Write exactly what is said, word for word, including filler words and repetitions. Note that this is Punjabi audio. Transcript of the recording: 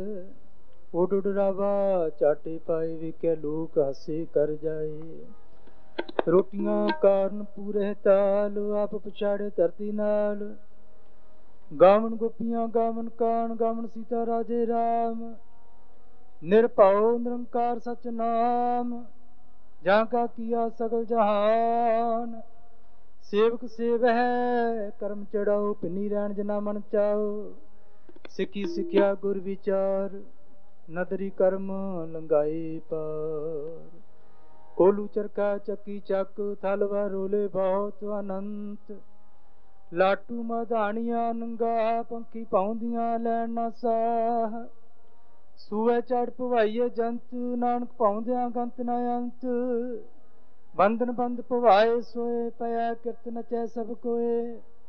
ਉਡ ਉਡ ਰਾਵਾ ਚਾਟੇ ਪਾਏ ਵੇਖਿਆ ਲੋਕ ਹੱਸੇ ਕਰ ਜਾਏ। ਰੋਟੀਆਂ ਕਾਰਨ ਪੂਰੇ ਤਾਲ ਆਪ ਪਛਾੜੇ ਧਰਤੀ ਨਾਲ। ਗਾਵਣ ਗੋਪੀਆਂ ਗਾਵਣ ਕਾਣ ਗਾਵਣ ਸੀਤਾ ਰਾਜੇ ਰਾਮ। ਨਿਰਭਉ ਨਿਰੰਕਾਰ ਸਚ ਨਾਮ ਜਾਂ ਕਾ ਕੀਆ ਸਗਲ ਜਹਾਨ। ਸੇਵਕ ਸੇਵਹਿ ਕਰਮ ਚੜਾਓ ਪਿੰਨੀ ਰਹਿਣ ਜਿਨਾ ਮਨ ਚਾਓ। ਸਿੱਖੀ ਸਿੱਖਿਆ ਗੁਰ ਵਿਚਾਰ ਨਦਰੀ ਕਰਮ ਲੰਗਾਏ ਪਾਰ। ਕੋਲੂ ਚਰਖਾ ਚੱਕੀ ਚੱਕ ਥਲਵਾ ਰੋਲੇ ਬਹੁਤ ਅਨੰਤ। ਲਾਟੂ ਮਧਾਣੀਆਂ ਨੰਗਾ ਪੰਖੀ ਪਾਉਂਦੀਆਂ ਲੈਣ ਨਾ ਸਾਹ। ਸੂਏ ਚੜ ਭਵਾਈਏ ਜੰਤ ਨਾਨਕ ਪਾਉਂਦਿਆਂ ਗੰਤ ਨਾ ਅੰਤ। ਬੰਧਨ ਬੰਦ ਭਵਾਏ ਸੋਏ ਪਿਆ ਕਿਰਤ ਨਚੈ ਸਭ ਕੋਏ।